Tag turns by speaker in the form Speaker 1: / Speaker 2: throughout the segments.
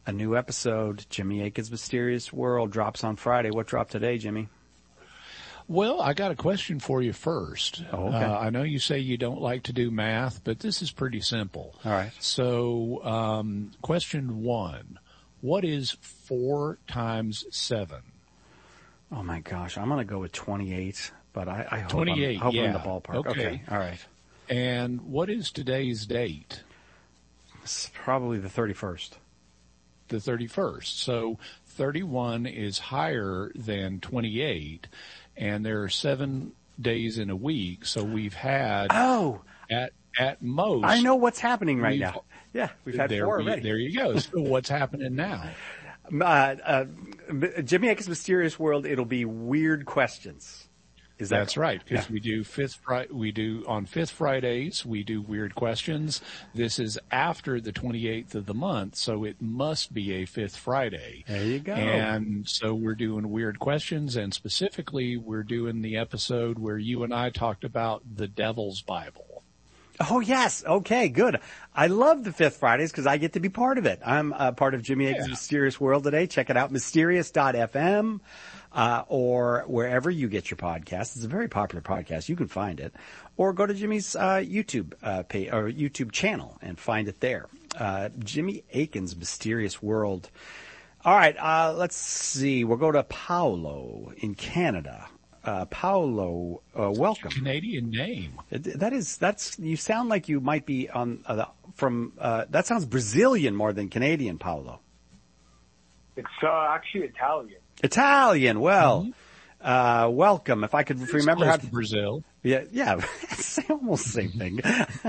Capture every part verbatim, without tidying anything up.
Speaker 1: A new episode, Jimmy Akin's Mysterious World, drops on Friday. What dropped today, Jimmy?
Speaker 2: Well, I got a question for you first.
Speaker 1: Oh, okay.
Speaker 2: Uh, I know you say you don't like to do math, but this is pretty simple.
Speaker 1: All right.
Speaker 2: So, um, question one, what is four times seven?
Speaker 1: Oh my gosh, I'm going to go with twenty-eight, but I, I hope,
Speaker 2: twenty-eight,
Speaker 1: I'm, I hope
Speaker 2: yeah.
Speaker 1: we're in the ballpark.
Speaker 2: Okay.
Speaker 1: okay, all right.
Speaker 2: And what is today's date?
Speaker 1: It's probably the thirty-first.
Speaker 2: The thirty-first. So thirty-one is higher than twenty-eight, and there are seven days in a week. So we've had
Speaker 1: oh
Speaker 2: at at most.
Speaker 1: I know what's happening right now. Yeah, we've had
Speaker 2: there,
Speaker 1: four already.
Speaker 2: There you go. So what's happening now?
Speaker 1: Uh, uh, Jimmy Akin's Mysterious World. It'll be weird questions. Is that
Speaker 2: That's right, because
Speaker 1: yeah.
Speaker 2: we do fifth Friday. We do on fifth Fridays. We do weird questions. This is after the twenty-eighth of the month, so it must be a fifth Friday.
Speaker 1: There you go.
Speaker 2: And so we're doing weird questions, and specifically, we're doing the episode where you and I talked about the Devil's Bible.
Speaker 1: Oh, yes. Okay, good. I love the Fifth Fridays because I get to be part of it. I'm uh, part of Jimmy Akin's
Speaker 2: Yeah.
Speaker 1: Mysterious World today. Check it out, mysterious dot f m, uh, or wherever you get your podcasts. It's a very popular podcast. You can find it. Or go to Jimmy's uh, YouTube uh, page, or YouTube channel and find it there. Uh, Jimmy Akin's Mysterious World. All right, uh, let's see. We'll go to Paolo in Canada. Uh, Paolo, uh, welcome.
Speaker 2: Canadian name.
Speaker 1: That is, that's, you sound like you might be on, uh, from, uh, that sounds Brazilian more than Canadian, Paolo.
Speaker 3: It's uh, actually Italian.
Speaker 1: Italian, well, mm-hmm. uh, welcome. If I could
Speaker 2: It's
Speaker 1: remember
Speaker 2: close
Speaker 1: how
Speaker 2: to Brazil.
Speaker 1: Yeah, yeah, it's almost the same thing.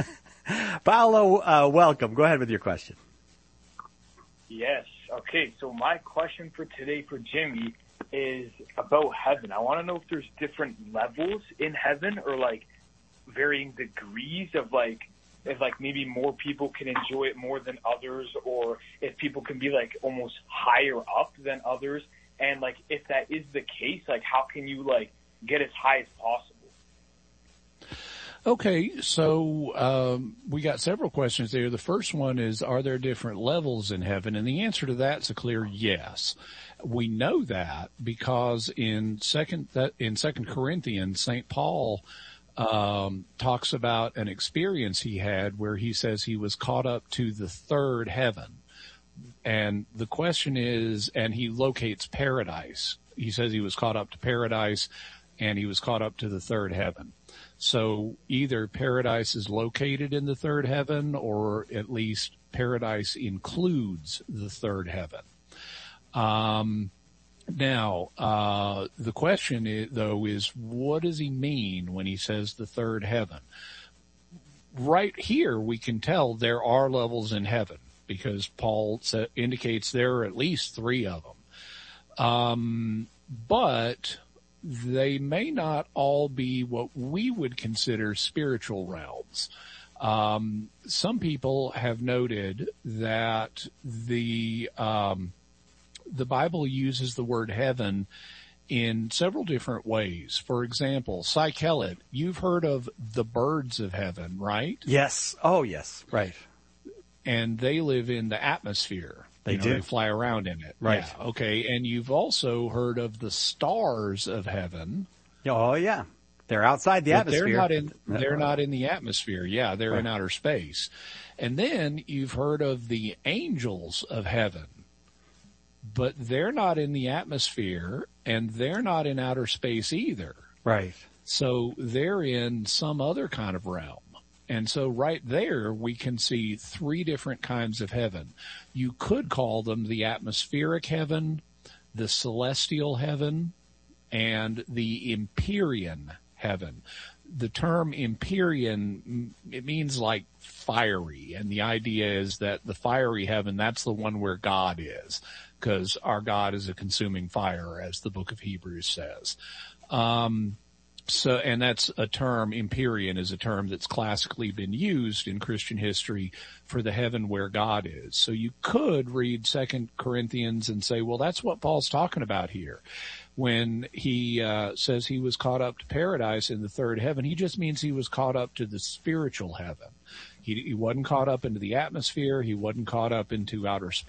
Speaker 1: Paolo, uh, welcome. Go ahead with your question.
Speaker 3: Yes. Okay, so my question for today for Jimmy is about heaven. I want to know if there's different levels in heaven or like varying degrees of like, if like maybe more people can enjoy it more than others, or if people can be like almost higher up than others. And like, if that is the case, like how can you like get as high as possible?
Speaker 2: Okay, so um, we got several questions there. The first one is, are there different levels in heaven? And the answer to that's a clear yes. We know that because in second in Second Corinthians, Saint Paul um, talks about an experience he had where he says he was caught up to the third heaven. And the question is, and he locates paradise. He says he was caught up to paradise and he was caught up to the third heaven. So either paradise is located in the third heaven, or at least paradise includes the third heaven. Um, now, uh, the question is, though, is what does he mean when he says the third heaven? Right here, we can tell there are levels in heaven because Paul sa- indicates there are at least three of them. Um, but they may not all be what we would consider spiritual realms. Um, some people have noted that the, um, the Bible uses the word heaven in several different ways. For example, Psychelet, you've heard of the birds of heaven, right?
Speaker 1: Yes. Oh, yes. Right.
Speaker 2: And they live in the atmosphere.
Speaker 1: They
Speaker 2: you know,
Speaker 1: do.
Speaker 2: They fly around in it.
Speaker 1: Right.
Speaker 2: Yeah, okay. And you've also heard of the stars of heaven.
Speaker 1: Oh, yeah. They're outside the
Speaker 2: but
Speaker 1: atmosphere.
Speaker 2: They're not in, they're not in the atmosphere. Yeah, they're
Speaker 1: right.
Speaker 2: in outer space. And then you've heard of the angels of heaven. But they're not in the atmosphere, and they're not in outer space either.
Speaker 1: Right.
Speaker 2: So they're in some other kind of realm. And so right there, we can see three different kinds of heaven. You could call them the atmospheric heaven, the celestial heaven, and the empyrean heaven. The term empyrean, it means like fiery. And the idea is that the fiery heaven, that's the one where God is, because our God is a consuming fire, as the book of Hebrews says. Um, So, and that's a term, empyrean is a term that's classically been used in Christian history for the heaven where God is. So you could read Second Corinthians and say, well, that's what Paul's talking about here. When he uh, says he was caught up to paradise in the third heaven, he just means he was caught up to the spiritual heaven. He, he wasn't caught up into the atmosphere. He wasn't caught up into outer space.